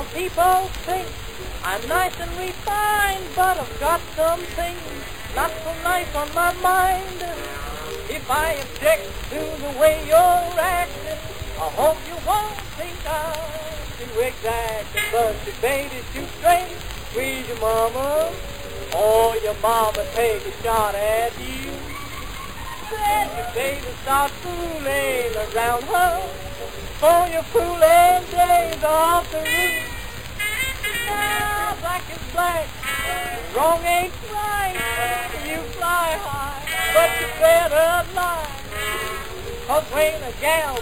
Some people think I'm nice and refined, but I've got some things not so nice on my mind. If I object to the way you're acting, I hope you won't think I'm too exacting. But your baby's too straight, squeeze your mama, or your mama take a shot at you. Then your baby starts fooling around her, for your fooling days off the roof. Now black is black, wrong ain't right. You fly high, but you better lie. 'Cause when a gal